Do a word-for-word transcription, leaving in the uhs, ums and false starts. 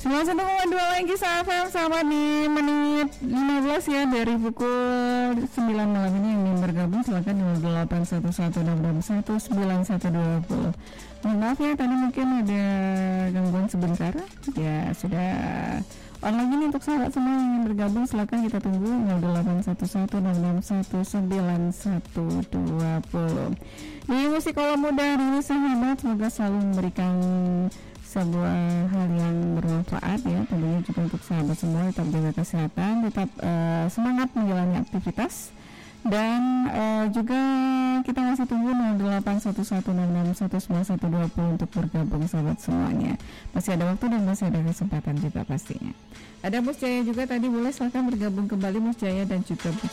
sembilan puluh satu koma dua lagi F M, sama di menit lima belas ya dari pukul sembilan malam ini. Yang ingin bergabung silakan di delapan satu satu enam enam satu sembilan satu dua nol. Mohon maaf ya, tadi mungkin ada gangguan sebentar. Ya sudah on lagi nih untuk sahabat semua yang ingin bergabung, silakan kita tunggu nol delapan satu satu enam enam satu sembilan satu dua nol. Di musik kolom muda hari ini sahabat, semoga selalu memberikan sebuah hal yang bermanfaat ya, tentunya juga untuk sahabat semua. Tetap jaga kesehatan, tetap uh, semangat menjalani aktivitas, dan uh, juga kita masih tunggu nol delapan satu satu enam enam satu sembilan satu dua nol untuk bergabung sahabat semuanya. Masih ada waktu dan masih ada kesempatan juga pastinya. Ada Mus Jaya juga tadi, boleh silakan bergabung kembali Mus Jaya dan juga Mus